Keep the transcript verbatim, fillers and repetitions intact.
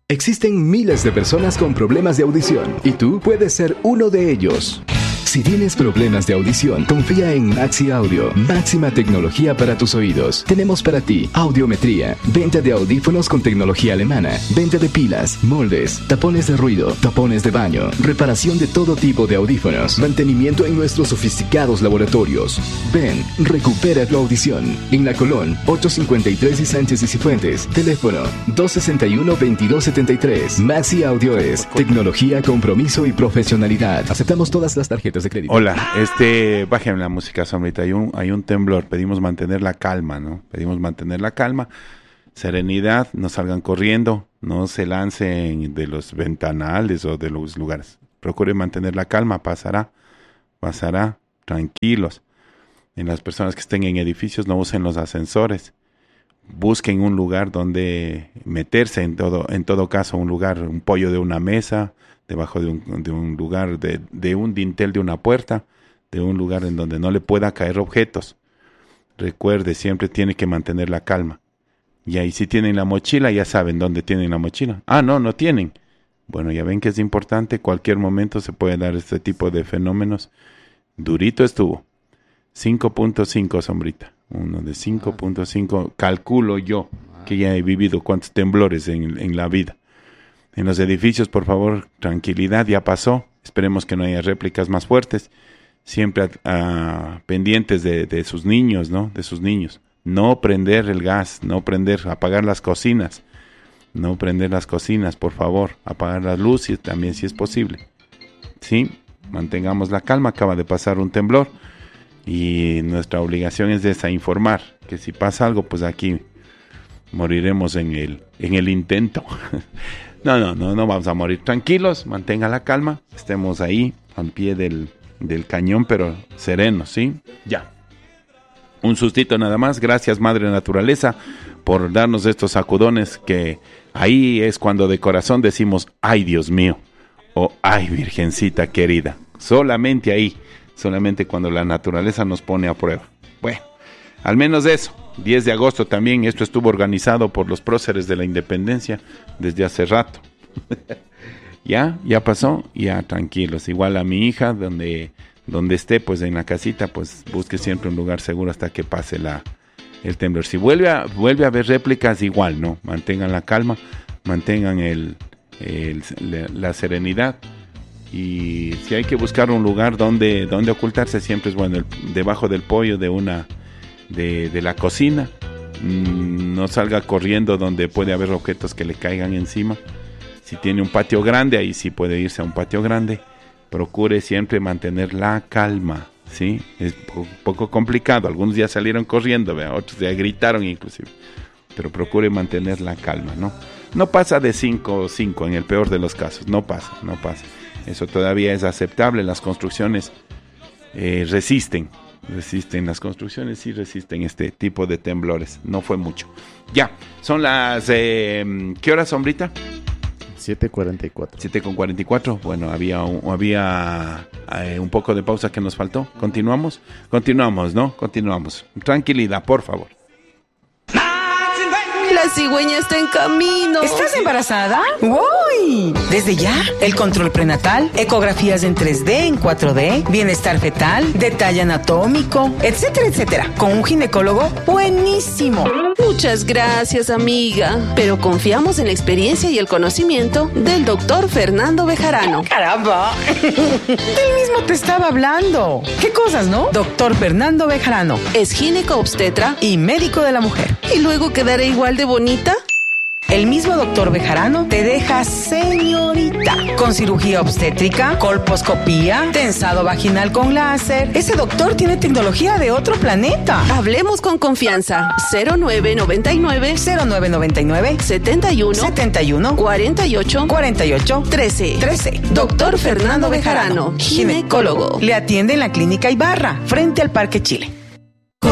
Existen miles de personas con problemas de audición y tú puedes ser uno de ellos. Si tienes problemas de audición, confía en Maxi Audio. Máxima tecnología para tus oídos. Tenemos para ti audiometría, venta de audífonos con tecnología alemana, venta de pilas, moldes, tapones de ruido, tapones de baño, reparación de todo tipo de audífonos, mantenimiento en nuestros sofisticados laboratorios. Ven, recupera tu audición. En La Colón, ochocientos cincuenta y tres y Sánchez y Cifuentes. Teléfono dos sesenta y uno, veintidós setenta y tres. Maxi Audio es tecnología, compromiso y profesionalidad. Aceptamos todas las tarjetas de crédito. Hola, este, bájenme la música, sombrita. Hay un, hay un temblor. Pedimos mantener la calma, ¿no? Pedimos mantener la calma, serenidad, no salgan corriendo, no se lancen de los ventanales o de los lugares. Procure mantener la calma, pasará, pasará, tranquilos. En las personas que estén en edificios, no usen los ascensores. Busquen un lugar donde meterse, en todo, en todo caso, un lugar, un pollo de una mesa, debajo de un, de un lugar, de, de un dintel de una puerta, de un lugar en donde no le pueda caer objetos. Recuerde, siempre tiene que mantener la calma. Y ahí si tienen la mochila, ya saben dónde tienen la mochila. Ah, no, no tienen. Bueno, ya ven que es importante, cualquier momento se puede dar este tipo de fenómenos. Durito estuvo. cinco punto cinco, sombrita. Uno de cinco punto cinco, calculo yo, que ya he vivido cuántos temblores en, en la vida. En los edificios, por favor, tranquilidad, ya pasó. Esperemos que no haya réplicas más fuertes. Siempre uh, pendientes de, de sus niños, ¿no? De sus niños. No prender el gas, no prender, apagar las cocinas. No prender las cocinas, por favor. Apagar las luces también, si es posible. Sí, mantengamos la calma. Acaba de pasar un temblor. Y nuestra obligación es esa, informar. Que si pasa algo, pues aquí moriremos en el, en el intento. No, no, no, no vamos a morir. Tranquilos, mantenga la calma. Estemos ahí, al pie del, del cañón, pero serenos, ¿sí? Ya. Un sustito nada más. Gracias, Madre Naturaleza, por darnos estos sacudones que ahí es cuando de corazón decimos, ay, Dios mío, o ay, Virgencita querida. Solamente ahí, solamente cuando la naturaleza nos pone a prueba. Bueno, al menos eso. diez de agosto también, esto estuvo organizado por los próceres de la independencia desde hace rato. ya, ya pasó, ya tranquilos. Igual a mi hija, donde, donde esté, pues en la casita, pues busque siempre un lugar seguro hasta que pase la, el temblor. Si vuelve a, vuelve a haber réplicas, igual, ¿no? Mantengan la calma, mantengan el, el, la serenidad. Y si hay que buscar un lugar donde, donde ocultarse, siempre es bueno, el, debajo del pollo de una... De, de la cocina, mm, no salga corriendo donde puede haber objetos que le caigan encima. Si tiene un patio grande, ahí sí puede irse a un patio grande. Procure siempre mantener la calma, ¿sí? Es un poco complicado, algunos ya salieron corriendo, ¿ve? Otros ya gritaron inclusive, pero procure mantener la calma, ¿no? No pasa de cinco o cinco en el peor de los casos, no pasa, no pasa. Eso todavía es aceptable, las construcciones eh, resisten. Resisten las construcciones, sí resisten este tipo de temblores. No fue mucho. Ya, son las... Eh, ¿qué hora, sombrita? siete cuarenta y cuatro. siete con cuarenta y cuatro. Bueno, había, un, había eh, un poco de pausa que nos faltó. ¿Continuamos? Continuamos, ¿no? Continuamos. Tranquilidad, por favor. La cigüeña está en camino. ¿Estás embarazada? ¡Uy! Desde ya, el control prenatal, ecografías en tres D, en cuatro D, bienestar fetal, detalle anatómico, etcétera, etcétera. Con un ginecólogo buenísimo. Muchas gracias, amiga. Pero confiamos en la experiencia y el conocimiento del doctor Fernando Bejarano. ¡Caramba! Él mismo te estaba hablando. ¿Qué cosas, no? Doctor Fernando Bejarano. Es gineco-obstetra y médico de la mujer. ¿Y luego quedaré igual de bonita? El mismo doctor Bejarano te deja señorita, con cirugía obstétrica, colposcopía, tensado vaginal con láser. Ese doctor tiene tecnología de otro planeta. Hablemos con confianza. cero nueve noventa y nueve cero nueve noventa y nueve setenta y uno setenta y uno cuarenta y ocho cuarenta y ocho trece trece. Doctor Fernando Bejarano, ginecólogo. Le atiende en la clínica Ibarra, frente al Parque Chile.